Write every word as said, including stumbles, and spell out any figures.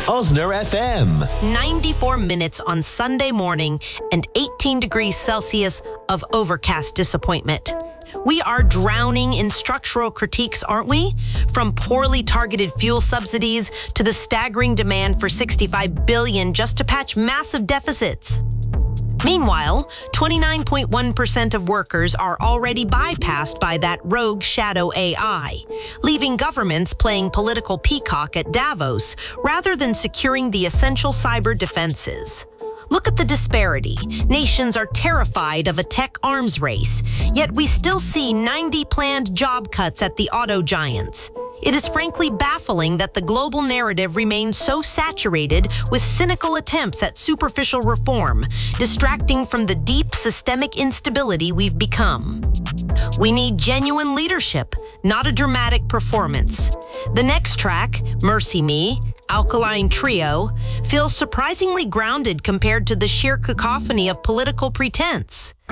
Osner F M. ninety-four minutes on Sunday morning and eighteen degrees Celsius of overcast disappointment. We are drowning in structural critiques, aren't we? From poorly targeted fuel subsidies to the staggering demand for sixty-five billion dollars just to patch massive deficits. Meanwhile, twenty-nine point one percent of workers are already bypassed by that rogue shadow A I, leaving governments playing political peacock at Davos rather than securing the essential cyber defenses. Look at the disparity. Nations are terrified of a tech arms race, yet we still see ninety planned job cuts at the auto giants. It is frankly baffling that the global narrative remains so saturated with cynical attempts at superficial reform, distracting from the deep systemic instability we've become. We need genuine leadership, not a dramatic performance. The next track, Mercy Me, Alkaline Trio, feels surprisingly grounded compared to the sheer cacophony of political pretense.